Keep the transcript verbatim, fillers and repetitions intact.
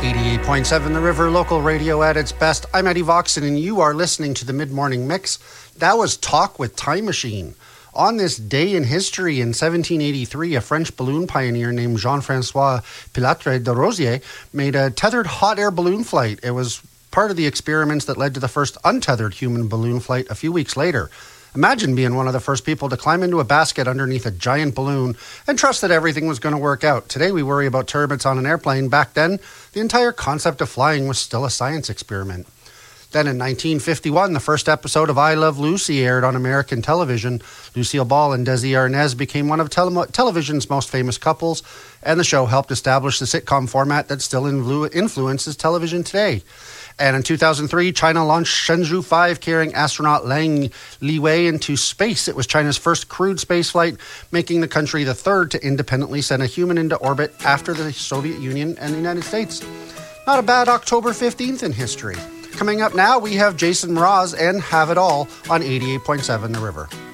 eighty-eight point seven The River, local radio at its best. I'm Eddie Voxon, and you are listening to the Mid-Morning Mix. That was Talk with Time Machine. On this day in history, in seventeen eighty-three, a French balloon pioneer named Jean-Francois Pilatre de Rosier made a tethered hot air balloon flight. It was part of the experiments that led to the first untethered human balloon flight a few weeks later. Imagine being one of the first people to climb into a basket underneath a giant balloon and trust that everything was going to work out. Today we worry about turbulence on an airplane. Back then, the entire concept of flying was still a science experiment. Then in nineteen fifty-one, the first episode of I Love Lucy aired on American television. Lucille Ball and Desi Arnaz became one of tele- television's most famous couples, and the show helped establish the sitcom format that still influ- influences television today. And in two thousand three, China launched Shenzhou five, carrying astronaut Liang Liwei into space. It was China's first crewed spaceflight, making the country the third to independently send a human into orbit after the Soviet Union and the United States. Not a bad October fifteenth in history. Coming up now, we have Jason Mraz and Have It All on eighty-eight point seven The River.